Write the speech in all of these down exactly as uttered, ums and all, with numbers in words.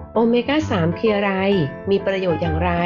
โอเมก้าสามคืออะไรมีประโยชน์อย่างไร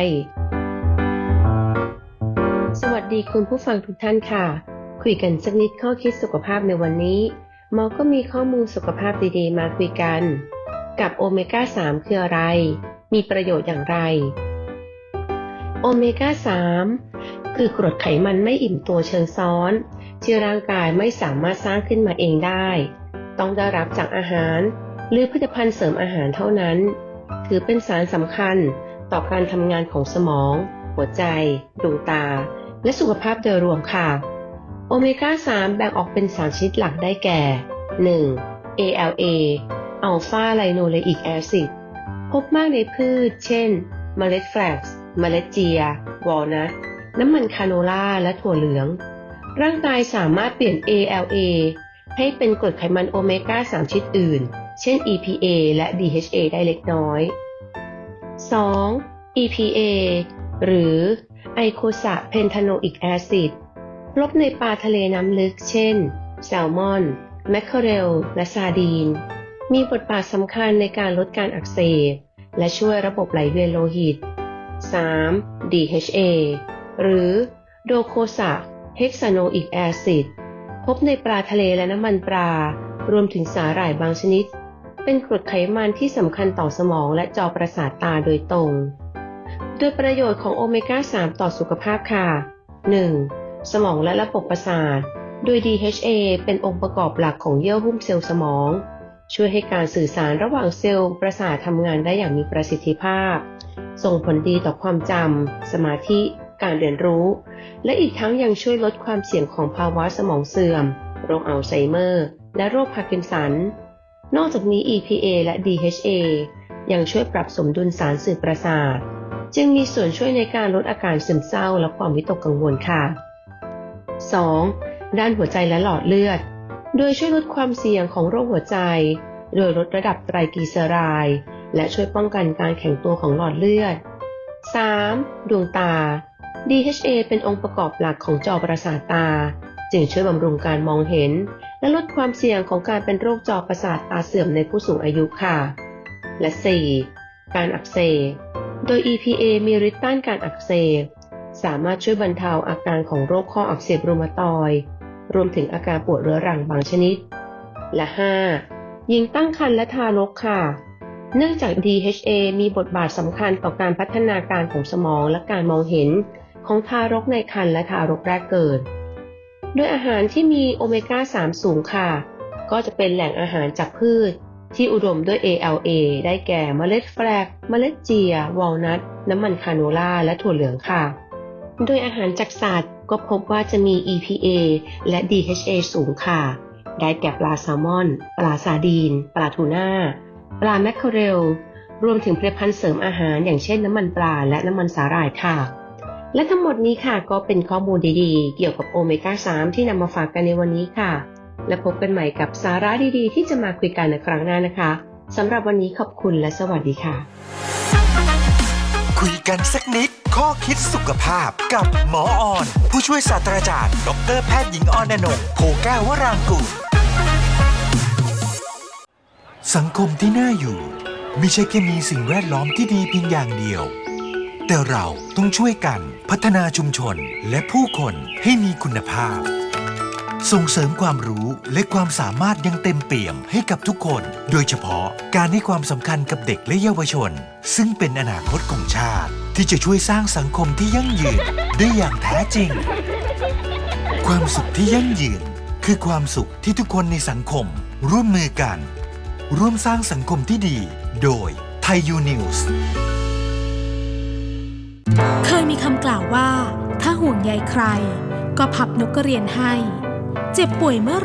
สวัสดีคุณผู้ฟังทุกท่านค่ะคุยกันสักนิดข้อคิดสุขภาพในวันนี้หมอก็มีข้อมูลสุขภาพดีๆมาคุยกันกับโอเมก้าสามคืออะไรมีประโยชน์อย่างไรโอเมก้าสามคือกรดไขมันไม่อิ่มตัวเชิงซ้อนที่ร่างกายไม่สามารถสร้างขึ้นมาเองได้ต้องได้รับจากอาหารหรือผลิตภัณฑ์เสริมอาหารเท่านั้นถือเป็นสารสำคัญต่อการทำงานของสมองหัวใจดวงตาและสุขภาพโดยรวมค่ะโอเมก้าสามแบ่งออกเป็นสามชนิดหลักได้แก่ หนึ่ง เอ แอล เอ Alpha Linoleic Acid พบมากในพืชเช่นเมล็ดแฟลกซ์เมล็ดเจียวอลนัทน้ำมันคาโนล่าและถั่วเหลืองร่างกายสามารถเปลี่ยน เอ แอล เอ ให้เป็นกรดไขมันโอเมก้าสามชนิดอื่นเช่น อี พี เอ และ ดี เอช เอ ได้เล็กน้อย สอง อี พี เอ หรือไอโคซาเพนทาโนอิกแอซิดพบในปลาทะเลน้ำลึกเช่นแซลมอนแมคเคอเรลและซาร์ดีนมีบทบาทสำคัญในการลดการอักเสบและช่วยระบบไหลเวียนโลหิต สาม ดี เอช เอ หรือโดโคซาเฮกซาโนอิกแอซิดพบในปลาทะเลและน้ำมันปลารวมถึงสาหร่ายบางชนิดเป็นกรดไขมันที่สำคัญต่อสมองและจอประสาทตาโดยตรงโดยประโยชน์ของโอเมก้าสามต่อสุขภาพค่ะ หนึ่ง สมองและระบบประสาทโดย ดี เอช เอ เป็นองค์ประกอบหลักของเยื่อหุ้มเซลล์สมองช่วยให้การสื่อสารระหว่างเซลล์ประสาททำงานได้อย่างมีประสิทธิภาพส่งผลดีต่อความจำสมาธิการเรียนรู้และอีกทั้งยังช่วยลดความเสี่ยงของภาวะสมองเสื่อมโรคอัลไซเมอร์และโรคพาร์กินสันนอกจากนี้ อี พี เอ และ ดี เอช เอ ยังช่วยปรับสมดุลสารสื่อประสาทจึงมีส่วนช่วยในการลดอาการซึมเศร้าและความวิตกกังวลค่ะ สอง ด้านหัวใจและหลอดเลือดโดยช่วยลดความเสี่ยงของโรคหัวใจโดยลดระดับไตรกลีเซอไรด์และช่วยป้องกันการแข็งตัวของหลอดเลือด สาม ดวงตา ดี เอช เอ เป็นองค์ประกอบหลักของจอประสาทตาจึงช่วยบำรุงการมองเห็นและลดความเสี่ยงของการเป็นโรคจอประสาทตาเสื่อมในผู้สูงอายุค่ะและ สี่ การอักเสบโดย อี พี เอ มีฤทธิ์ต้านการอักเสบสามารถช่วยบรรเทาอาการของโรคข้ออักเสบรูมาตอยด์รวมถึงอาการปวดเรื้อรังบางชนิดและ ห้า หญิงตั้งครรภ์และทารกค่ะเนื่องจาก ดี เอช เอ มีบทบาทสำคัญต่อการพัฒนาการของสมองและการมองเห็นของทารกในครรภ์และทารกแรกเกิดโดยอาหารที่มีโอเมก้าสามสูงค่ะก็จะเป็นแหล่งอาหารจากพืชที่อุดมด้วย เอ แอล เอ ได้แก่เมล็ดแฟลกเมล็ดเจียวอลนัทน้ำมันคาโนล่าและถั่วเหลืองค่ะโดยอาหารจากสัตว์ก็พบว่าจะมี อี พี เอ และ ดี เอช เอ สูงค่ะได้แก่ปลาแซลมอนปลาซาร์ดีนปลาทูน่าปลาแมคเคอเรลรวมถึงผลิตภัณฑ์เสริมอาหารอย่างเช่นน้ำมันปลาและน้ำมันสาหร่ายค่ะและทั้งหมดนี้ค่ะก็เป็นข้อมูลดีๆเกี่ยวกับโอเมก้าสามที่นำมาฝากกันในวันนี้ค่ะและพบกันใหม่กับสาระดีๆที่จะมาคุยกันในครั้งหน้านะคะสำหรับวันนี้ขอบคุณและสวัสดีค่ะคุยกันสักนิดข้อคิดสุขภาพกับหมอออนผู้ช่วยศาสตราจารย์ดรแพทย์หญิงออนอนงค์โพแก้ววรางกูลสังคมที่น่าอยู่ไม่ใช่แค่มีสิ่งแวดล้อมที่ดีเพียงอย่างเดียวแต่เราต้องช่วยกันพัฒนาชุมชนและผู้คนให้มีคุณภาพส่งเสริมความรู้และความสามารถยังเต็มเปี่ยมให้กับทุกคนโดยเฉพาะการให้ความสำคัญกับเด็กและเยาวชนซึ่งเป็นอนาคตของชาติที่จะช่วยสร้างสังคมที่ยั่งยืนได้อย่างแท้จริงความสุขที่ยั่งยืนคือความสุขที่ทุกคนในสังคมร่วมมือกันร่วมสร้างสังคมที่ดีโดยไทยยูนิวส์เคยมีคำกล่าวว่าถ้าห่วงใยใครก็พับนกกระเรียนให้เจ็บป่วยเมื่อ